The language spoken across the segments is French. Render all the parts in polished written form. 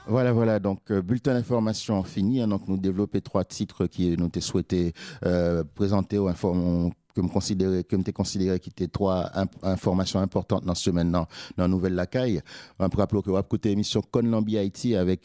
Voilà. Donc, bulletin d'information fini. Hein, donc, nous développer trois titres qui nous étaient souhaités présenter ou informer que me considéré qui étaient trois informations importantes dans ce semaine dans la nouvelle Lacaille. On peut rappeler que vous avez écouté l'émission Conlambi Haïti avec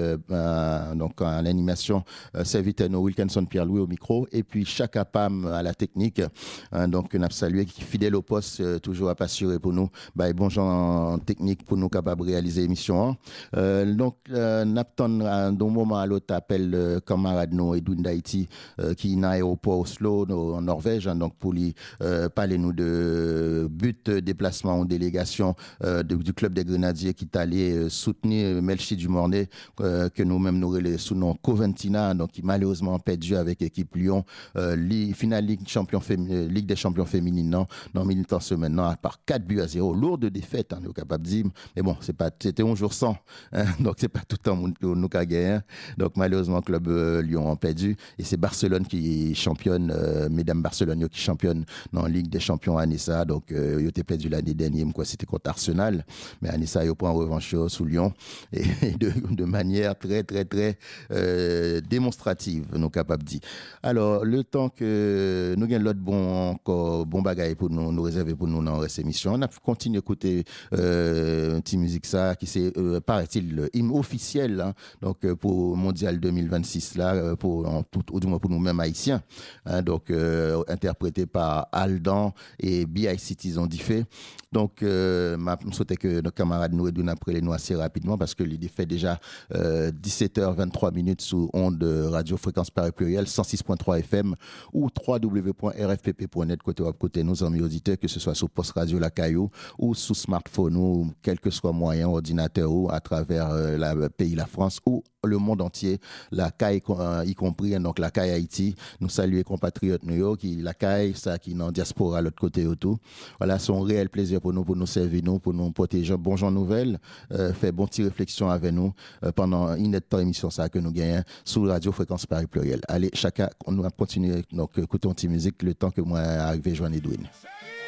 donc l'animation Serviteno Wilkinson Pierre-Louis au micro et puis Chaka Pam à la technique. Donc on a salué qui fidèle au poste toujours à assurer pour nous bon genre technique pour nous capables de réaliser l'émission. Donc n'attend d'un moment à l'autre appel camarade nous Edwin d'Haïti qui est dans l'aéroport Oslo en Norvège. Donc pour lui parler nous de but déplacement en délégation du club des Grenadiers qui est allé soutenir Melchi Dumornay que nous-mêmes nous relais sous nom Coventina, donc qui malheureusement perdu avec l'équipe Lyon finale Ligue des champions féminines dans militant semaine par 4-0, lourde défaite nous capable de dire, mais bon c'était un jour sans donc c'est pas tout le temps nous qu'a gagné, donc malheureusement club Lyon a perdu et c'est Barcelone qui championne mesdames Barcelone qui championne dans la Ligue des champions à Anissa. Donc il était perdu l'année dernière c'était contre Arsenal, mais Anissa il prend revanche sous Lyon et de manière très très très démonstrative nous capable dit. Alors le temps que nous gagnons l'autre bon bagaille pour nous réserver pour nous dans cette émission, on a continué à écouter une petite musique ça qui c'est paraît-il hymne officiel donc pour mondial 2026 là ou du moins pour nous mêmes haïtiens donc interprété par Aldan et B.I. Citizen Diffé. Donc je souhaitais que nos camarades nous aident après les nous assez rapidement parce que l'idée fait déjà 17h23 sous onde radio fréquence Paris pluriel 106.3 FM ou www.rfpp.net côté nos amis auditeurs, que ce soit sur poste radio la Caillou ou sous smartphone ou quel que soit moyen ordinateur ou à travers le pays la France ou le monde entier, la CAI y compris, donc la CAI Haïti. Nous saluons compatriotes nous qui la CAI ça qui dans diaspora à l'autre côté autour. Voilà, c'est un réel plaisir pour nous servir nous, pour nous protéger. Bonjour nouvelle, fait bon petite réflexion avec nous pendant une temps émission ça que nous gagnons sous radio fréquence Paris pluriel. Allez, chacun on va continuer donc écoutons une petite musique le temps que moi arriver joindre Edwin.